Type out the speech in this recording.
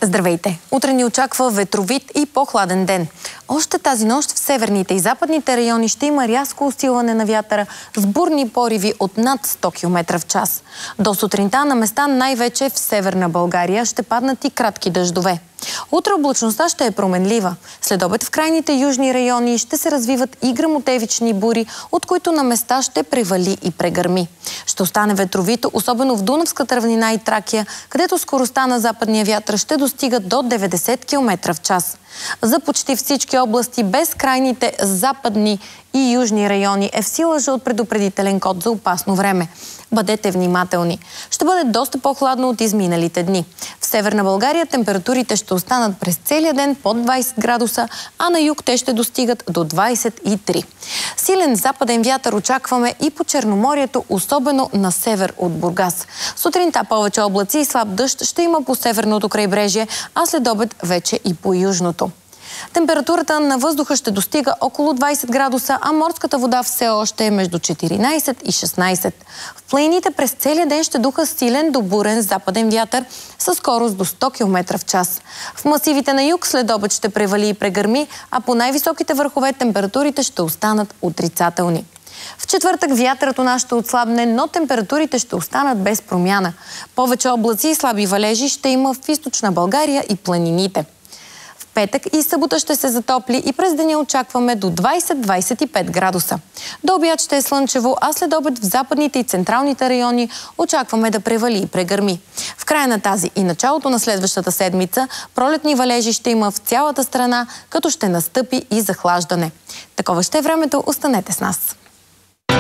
Здравейте! Утре ни очаква ветровит и по-хладен ден. Още тази нощ в северните и западните райони ще има рязко усилване на вятъра с бурни пориви от над 100 км в час. До сутринта на места най-вече в северна България ще паднат и кратки дъждове. Утре облачността ще е променлива. След обед в крайните южни райони ще се развиват и гръмотевични бури, от които на места ще превали и прегърми. Ще остане ветровито, особено в Дунавската равнина и Тракия, където скоростта на западния вятър ще достига до 90 км в час. За почти всички области без крайните западни и южни райони е в сила жълт предупредителен код за опасно време. Бъдете внимателни. Ще бъде доста по-хладно от изминалите дни. В северна България температурите ще останат през целия ден под 20 градуса, а на юг те ще достигат до 23. Силен западен вятър очакваме и по Черноморието, особено на север от Бургас. Сутринта повече облаци и слаб дъжд ще има по северното крайбрежие, а след обед вече и по южното. Температурата на въздуха ще достига около 20 градуса, а морската вода все още е между 14 и 16. В планините през целия ден ще духа силен до бурен западен вятър със скорост до 100 км в час. В масивите на юг след обед ще превали и прегърми, а по най-високите върхове температурите ще останат отрицателни. В четвъртък вятърът у нас ще отслабне, но температурите ще останат без промяна. Повече облаци и слаби валежи ще има в източна България и планините. В петък и събота ще се затопли и през деня очакваме до 20-25 градуса. До обяд ще е слънчево, а след обед в западните и централните райони очакваме да превали и прегърми. В края на тази и началото на следващата седмица пролетни валежи ще има в цялата страна, като ще настъпи и захлаждане. Такова ще е времето, останете с нас.